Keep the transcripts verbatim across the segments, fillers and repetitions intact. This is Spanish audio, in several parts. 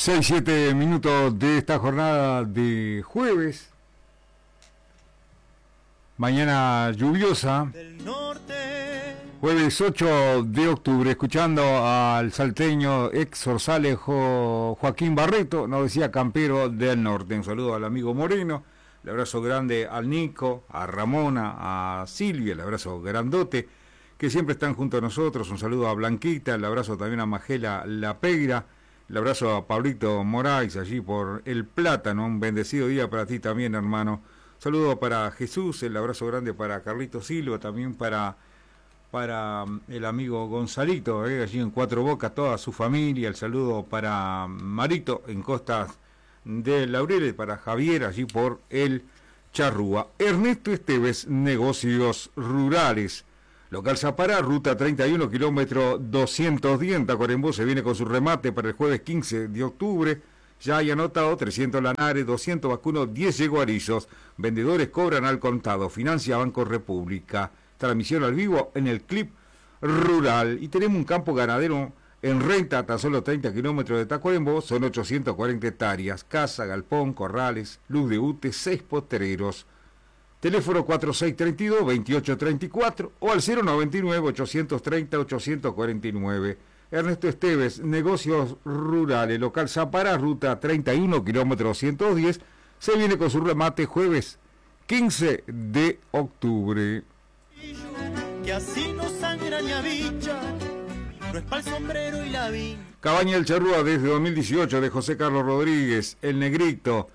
seis siete minutos de esta jornada de jueves. Mañana lluviosa. Jueves ocho de octubre, escuchando al salteño ex Orsalejo Joaquín Barreto, nos decía campero del norte. Un saludo al amigo Moreno, el abrazo grande al Nico, a Ramona, a Silvia, el abrazo grandote, que siempre están junto a nosotros. Un saludo a Blanquita, el abrazo también a Magela La Peira, el abrazo a Pablito Moraes allí por el Plátano. Un bendecido día para ti también, hermano. Saludo para Jesús, el abrazo grande para Carlito Silva, también para, para el amigo Gonzalito, eh, allí en Cuatro Bocas, toda su familia. El saludo para Marito en Costas de Laureles, para Javier allí por el Charrúa. Ernesto Esteves, Negocios Rurales. Local Zapará, ruta treinta y uno, kilómetro doscientos diez, en Tacuarembó. Se viene con su remate para el jueves quince de octubre. Ya hay anotado trescientos lanares, doscientos vacunos, diez yeguarillos. Vendedores cobran al contado. Financia Banco República. Transmisión al vivo en el Clip Rural. Y tenemos un campo ganadero en renta a tan solo treinta kilómetros de Tacuarembó. Son ochocientas cuarenta hectáreas. Casa, galpón, corrales, luz de ute, seis potreros. Teléfono cuatro seis tres dos, dos ocho tres cuatro o al cero noventa y nueve, ochocientos treinta, ochocientos cuarenta y nueve. Ernesto Esteves, Negocios Rurales, local Zapará, ruta treinta y uno, kilómetro doscientos diez. Se viene con su remate jueves quince de octubre. Que así no sangra ni avicha, no es pa'l sombrero y la viña. Cabaña El Charrúa desde dos mil dieciocho de José Carlos Rodríguez, El Negrito.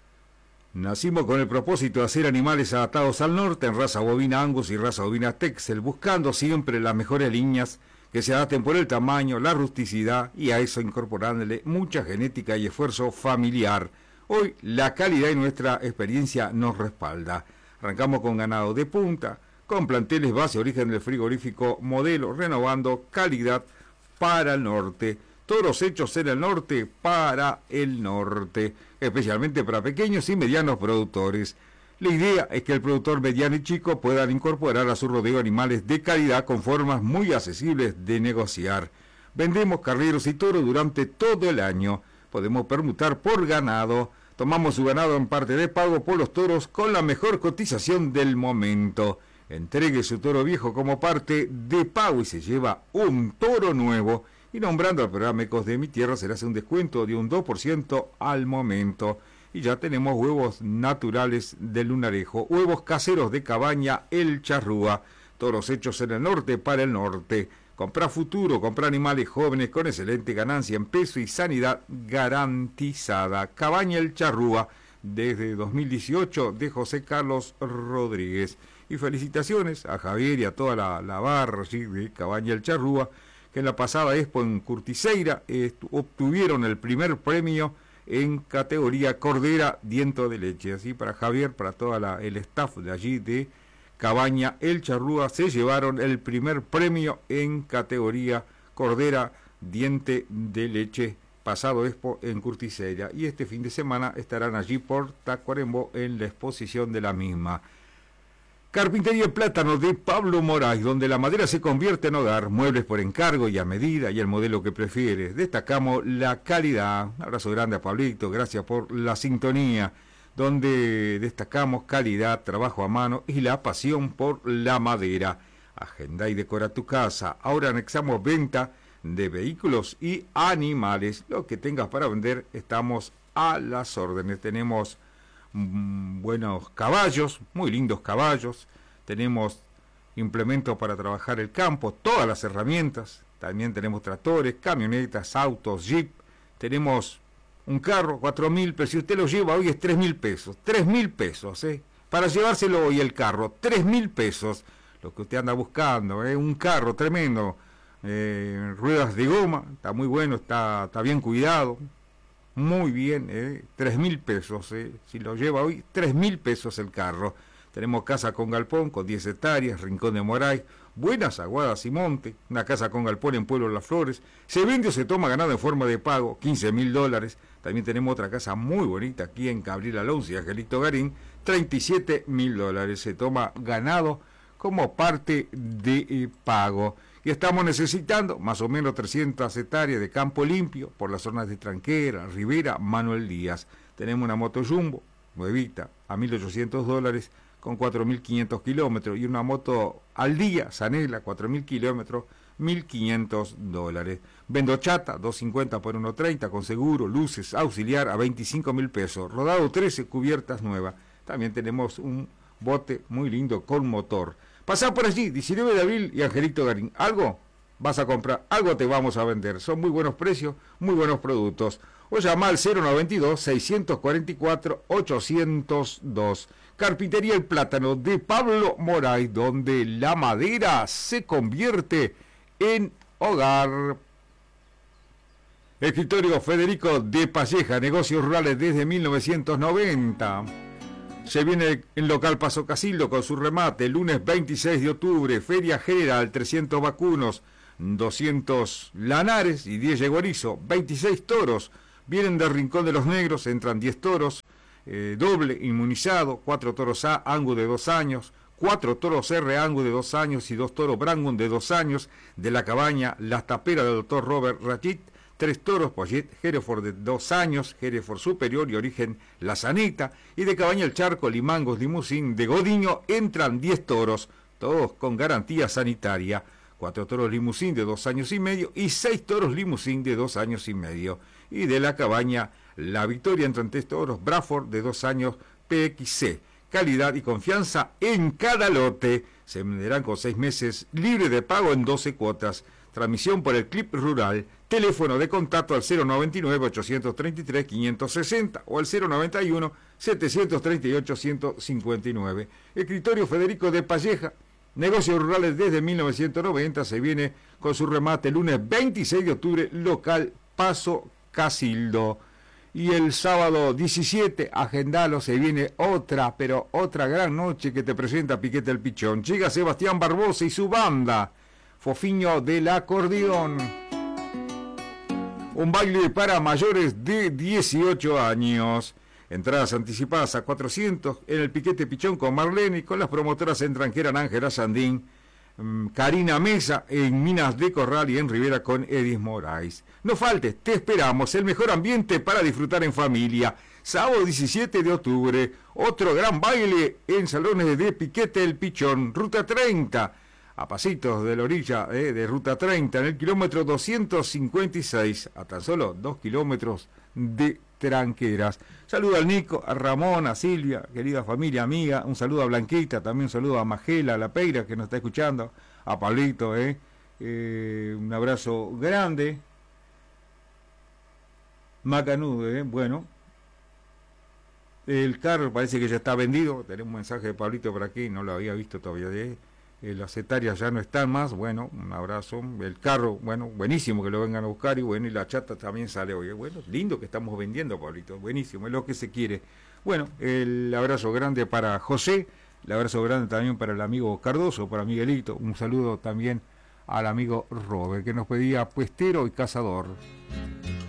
Nacimos con el propósito de hacer animales adaptados al norte en raza bovina Angus y raza bovina Texel, buscando siempre las mejores líneas que se adapten por el tamaño, la rusticidad y a eso incorporándole mucha genética y esfuerzo familiar. Hoy la calidad y nuestra experiencia nos respalda. Arrancamos con ganado de punta, con planteles base origen del frigorífico Modelo, renovando calidad para el norte. Toros hechos en el norte para el norte, especialmente para pequeños y medianos productores. La idea es que el productor mediano y chico puedan incorporar a su rodeo animales de calidad con formas muy accesibles de negociar. Vendemos carneros y toros durante todo el año. Podemos permutar por ganado. Tomamos su ganado en parte de pago por los toros con la mejor cotización del momento. Entregue su toro viejo como parte de pago y se lleva un toro nuevo. Y nombrando al programa Ecos de mi Tierra se le hace un descuento de un dos por ciento al momento. Y ya tenemos huevos naturales de Lunarejo, huevos caseros de Cabaña El Charrúa, toros hechos en el norte para el norte. Compra futuro, compra animales jóvenes con excelente ganancia en peso y sanidad garantizada. Cabaña El Charrúa, desde dos mil dieciocho, de José Carlos Rodríguez. Y felicitaciones a Javier y a toda la, la barra ¿sí? de Cabaña El Charrúa, que en la pasada Expo en Curtiseira eh, obtuvieron el primer premio en categoría Cordera Diento de Leche. Así para Javier, para todo el staff de allí de Cabaña El Charrúa, se llevaron el primer premio en categoría Cordera Diente de Leche, pasado Expo en Curtiseira. Y este fin de semana estarán allí por Tacuarembó en la exposición de la misma. Carpintería en Plátano de Pablo Moraes, donde la madera se convierte en hogar, muebles por encargo y a medida y el modelo que prefieres. Destacamos la calidad. Un abrazo grande a Pablito, gracias por la sintonía, donde destacamos calidad, trabajo a mano y la pasión por la madera. Agenda y decora tu casa. Ahora anexamos venta de vehículos y animales. Lo que tengas para vender, estamos a las órdenes. Tenemos buenos caballos, muy lindos caballos, tenemos implementos para trabajar el campo, todas las herramientas, también tenemos tractores, camionetas, autos, jeep, tenemos un carro, cuatro mil pesos, si usted lo lleva hoy es tres mil pesos, tres mil pesos, ¿eh? Para llevárselo hoy el carro, tres mil pesos, lo que usted anda buscando, ¿eh? Un carro tremendo, eh, ruedas de goma, está muy bueno, está, está bien cuidado. Muy bien, eh, tres mil pesos, eh, si lo lleva hoy, tres mil pesos el carro. Tenemos casa con galpón, con diez hectáreas, Rincón de Moray, buenas aguadas y monte, una casa con galpón en Pueblo Las Flores, se vende o se toma ganado en forma de pago, quince mil dólares. También tenemos otra casa muy bonita aquí en Cabril Alonso y Angelito Garín, treinta y siete mil dólares, se toma ganado como parte de eh, pago. Y estamos necesitando más o menos trescientas hectáreas de campo limpio por las zonas de Tranquera, Rivera, Manuel Díaz. Tenemos una moto Jumbo, nuevita, a mil ochocientos dólares, con cuatro mil quinientos kilómetros, y una moto al día, Zanela, cuatro mil kilómetros, mil quinientos dólares. Vendo chata, doscientos cincuenta por ciento treinta, con seguro, luces, auxiliar, a veinticinco mil pesos. Rodado trece, cubiertas nuevas. También tenemos un bote muy lindo con motor. Pasá por allí, diecinueve de abril y Angelito Garín. ¿Algo vas a comprar? Algo te vamos a vender. Son muy buenos precios, muy buenos productos. O llama al cero noventa y dos, seiscientos cuarenta y cuatro, ochocientos dos. Carpintería El Plátano de Pablo Moray, donde la madera se convierte en hogar. Escritorio Federico de Palleja, negocios rurales desde mil novecientos noventa. Se viene el local Paso Casildo con su remate, el lunes veintiséis de octubre, Feria General, trescientos vacunos, doscientos lanares y diez yeguerizo, veintiséis toros. Vienen del Rincón de los Negros, entran diez toros, eh, doble inmunizado, cuatro toros A, Angus de dos años, cuatro toros R, Angus de dos años y dos toros Brangun de dos años, de la cabaña Las Taperas del doctor Robert Rachit, tres toros Poyet, Hereford de dos años, Hereford superior y origen La Sanita, y de cabaña El Charco, Limangos, Limusín, de Godiño, entran diez toros, todos con garantía sanitaria, cuatro toros Limusín de dos años y medio y seis toros Limusín de dos años y medio, y de la cabaña La Victoria entran tres toros Braford de dos años P X C, calidad y confianza en cada lote, se venderán con seis meses libre de pago en doce cuotas. Transmisión por el Clip Rural, teléfono de contacto al cero noventa y nueve, ochocientos treinta y tres, quinientos sesenta o al cero noventa y uno, setecientos treinta y ocho, ciento cincuenta y nueve. Escritorio Federico de Palleja, negocios rurales desde mil novecientos noventa, se viene con su remate el lunes veintiséis de octubre, local Paso Casildo. Y el sábado diecisiete, agendalo, se viene otra, pero otra gran noche que te presenta Piquete el Pichón. Llega Sebastián Barbosa y su banda, Fofiño del Acordeón. Un baile para mayores de dieciocho años. Entradas anticipadas a cuatrocientos en el Piquete Pichón con Marlene y con las promotoras extranjeras Ángela Sandín, Karina Mesa en Minas de Corral y en Rivera con Edis Moraes. No faltes, te esperamos, el mejor ambiente para disfrutar en familia. Sábado diecisiete de octubre, otro gran baile en salones de Piquete el Pichón, Ruta treinta. A pasitos de la orilla eh, de Ruta treinta, en el kilómetro doscientos cincuenta y seis, a tan solo dos kilómetros de Tranqueras. Saludo al Nico, a Ramón, a Silvia, querida familia, amiga. Un saludo a Blanquita, también un saludo a Magela, a La Peira, que nos está escuchando, a Pablito, eh. Eh, un abrazo grande. Macanudo, eh. Bueno, el carro parece que ya está vendido. Tenemos un mensaje de Pablito por aquí, no lo había visto todavía de él. Eh, las hectáreas ya no están más, bueno, un abrazo. El carro, bueno, buenísimo que lo vengan a buscar, y bueno, y la chata también sale hoy. Bueno, lindo que estamos vendiendo, Pablito, buenísimo, es lo que se quiere. Bueno, el abrazo grande para José, el abrazo grande también para el amigo Cardoso, para Miguelito, un saludo también al amigo Robert, que nos pedía puestero y cazador.